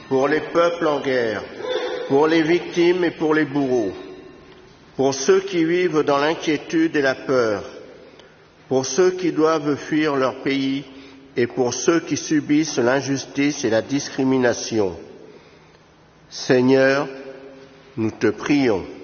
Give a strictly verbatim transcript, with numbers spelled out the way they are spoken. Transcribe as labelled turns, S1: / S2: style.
S1: pour les peuples en guerre, pour les victimes et pour les bourreaux, pour ceux qui vivent dans l'inquiétude et la peur, pour ceux qui doivent fuir leur pays et pour ceux qui subissent l'injustice et la discrimination. Seigneur, nous te prions.